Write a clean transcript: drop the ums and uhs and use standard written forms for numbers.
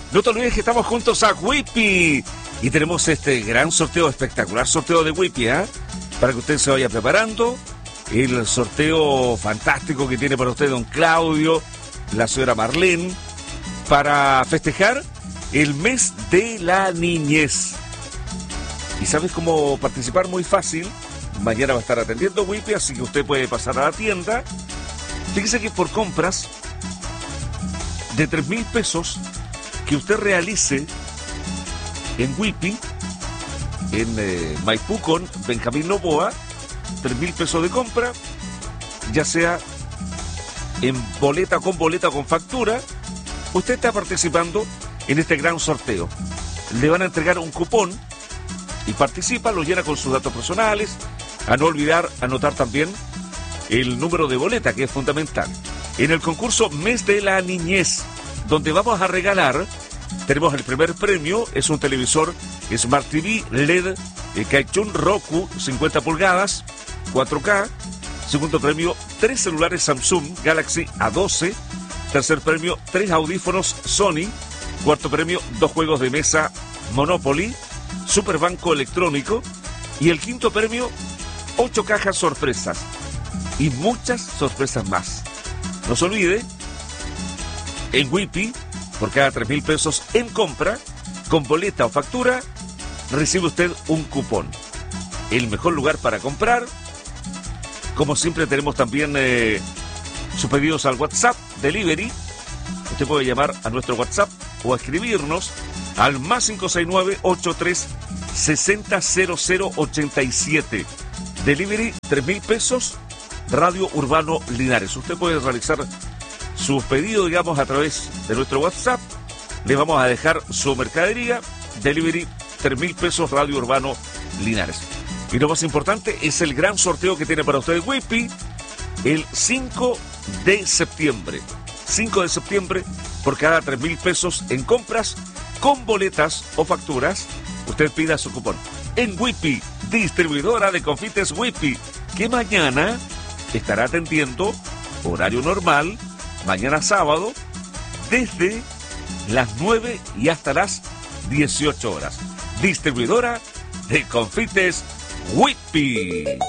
No te olvides que estamos juntos a Whippy y tenemos este gran sorteo, espectacular sorteo de Whippy, para que usted se vaya preparando. El sorteo fantástico que tiene para usted don Claudio, la señora Marlene, para festejar el mes de la niñez. ¿Y sabes cómo participar? Muy fácil. Mañana va a estar atendiendo Whippy, así que usted puede pasar a la tienda. Fíjese que por compras de 3.000 pesos que usted realice en Whippy, en Maipú con Benjamín Novoa, 3.000 pesos de compra, ya sea en boleta o con factura, usted está participando en este gran sorteo. Le van a entregar un cupón y participa, lo llena con sus datos personales. A no olvidar anotar también el número de boleta, que es fundamental. En el concurso Mes de la Niñez, donde vamos a regalar, tenemos el primer premio, es un televisor Smart TV LED Kaichun Roku 50 pulgadas 4K. Segundo premio, 3 celulares Samsung Galaxy A12. Tercer premio, 3 audífonos Sony. Cuarto premio, 2 juegos de mesa Monopoly, Super Banco Electrónico. Y el quinto premio, 8 cajas sorpresas y muchas sorpresas más. No se olvide, en Whippy, por cada 3.000 pesos en compra, con boleta o factura, recibe usted un cupón. El mejor lugar para comprar. Como siempre tenemos también sus pedidos al WhatsApp Delivery. Usted puede llamar a nuestro WhatsApp o escribirnos al más 569-83-600087. Delivery 3.000 pesos, Radio Urbano Linares. Usted puede realizar sus pedidos, digamos, a través de nuestro WhatsApp. Le vamos a dejar su mercadería. Delivery 3.000 pesos, Radio Urbano Linares. Y lo más importante es el gran sorteo que tiene para usted Whippy el 5 de septiembre. 5 de septiembre, por cada 3.000 pesos en compras con boletas o facturas, usted pida su cupón. En Whippy, distribuidora de confites Whippy, que mañana estará atendiendo horario normal, mañana sábado, desde las 9 y hasta las 18 horas. Distribuidora de confites Whippy.